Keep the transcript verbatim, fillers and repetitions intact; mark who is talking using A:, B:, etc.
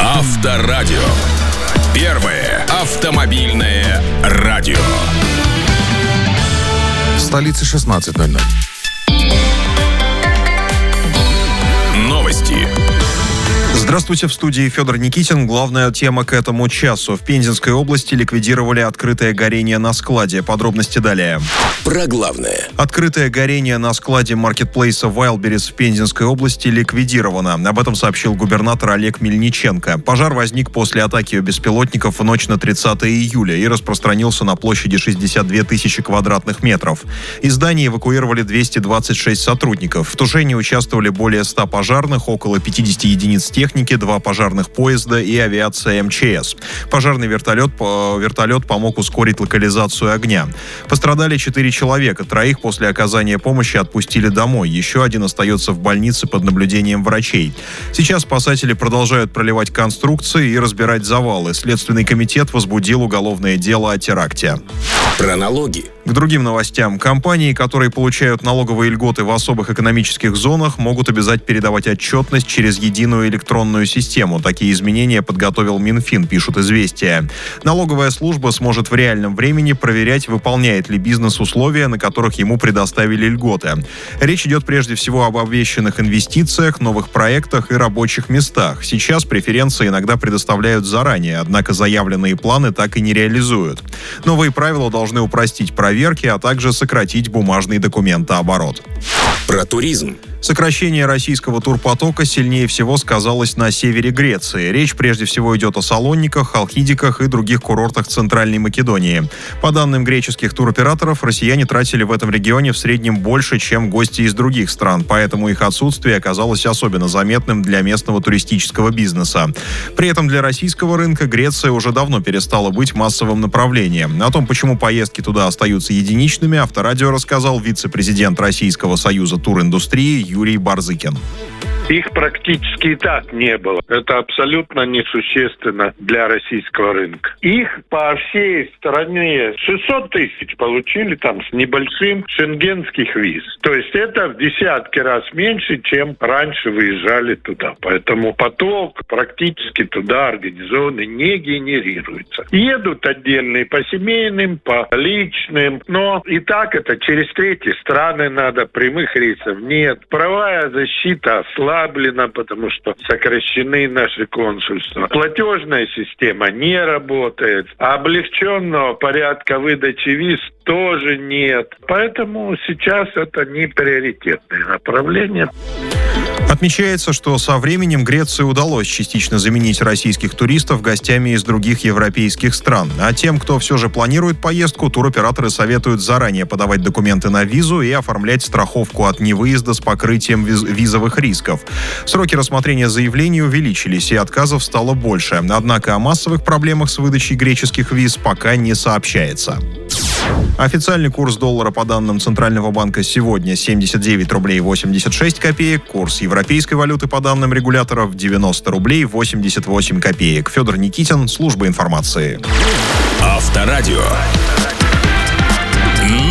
A: Авторадио. Первое автомобильное радио.
B: В столице шестнадцать ноль ноль.
A: Новости.
C: Здравствуйте, в студии Федор Никитин. Главная тема к этому часу. В Пензенской области ликвидировали открытое горение на складе. Подробности далее.
A: Про главное.
C: Открытое горение на складе маркетплейса Wildberries в Пензенской области ликвидировано. Об этом сообщил губернатор Олег Мельниченко. Пожар возник после атаки беспилотников в ночь на тридцатое июля и распространился на площади шестьдесят две тысячи квадратных метров. Из здания эвакуировали двести двадцать шесть сотрудников. В тушении участвовали более ста пожарных, около пятьдесят единиц техники, два пожарных поезда и авиация эм че эс. Пожарный вертолет, вертолет помог ускорить локализацию огня. Пострадали четыре человека. Троих после оказания помощи отпустили домой. Еще один остается в больнице под наблюдением врачей. Сейчас спасатели продолжают проливать конструкции и разбирать завалы. Следственный комитет возбудил уголовное дело о теракте.
A: Про налоги.
C: К другим новостям. Компании, которые получают налоговые льготы в особых экономических зонах, могут обязать передавать отчетность через единую электронную систему. Такие изменения подготовил Минфин, пишут «Известия». Налоговая служба сможет в реальном времени проверять, выполняет ли бизнес условия, на которых ему предоставили льготы. Речь идет прежде всего об обещанных инвестициях, новых проектах и рабочих местах. Сейчас преференции иногда предоставляют заранее, однако заявленные планы так и не реализуют. Новые правила должны упростить проверки, а также сократить бумажный документооборот.
A: Про туризм.
C: Сокращение российского турпотока сильнее всего сказалось на севере Греции. Речь прежде всего идет о Салониках, Халкидиках и других курортах Центральной Македонии. По данным греческих туроператоров, россияне тратили в этом регионе в среднем больше, чем гости из других стран, поэтому их отсутствие оказалось особенно заметным для местного туристического бизнеса. При этом для российского рынка Греция уже давно перестала быть массовым направлением. О том, почему поездки туда остаются единичными, Авторадио рассказал вице-президент Российского союза туриндустрии Юрий Барзыкин.
D: Их практически и так не было. Это абсолютно несущественно для российского рынка. Их по всей стране шестьсот тысяч получили там с небольшим шенгенских виз. То есть это в десятки раз меньше, чем раньше выезжали туда. Поэтому поток практически туда организованный не генерируется. Едут отдельные по семейным, по личным, но и так это через третьи страны надо, прямых рейсов нет. Правовая защита ослаблена, потому что сокращены наши консульства. Платежная система не работает. А облегченного порядка выдачи виз тоже нет. Поэтому сейчас это не приоритетное направление.
C: Отмечается, что со временем Греции удалось частично заменить российских туристов гостями из других европейских стран. А тем, кто все же планирует поездку, туроператоры советуют заранее подавать документы на визу и оформлять страховку от невыезда с покрытием виз- визовых рисков. Сроки рассмотрения заявлений увеличились, и отказов стало больше. Однако о массовых проблемах с выдачей греческих виз пока не сообщается. Официальный курс доллара по данным Центрального банка сегодня семьдесят девять рублей восемьдесят шесть копеек. Курс европейской валюты по данным регуляторов девяносто рублей восемьдесят восемь копеек. Федор Никитин, служба информации.
A: Авторадио.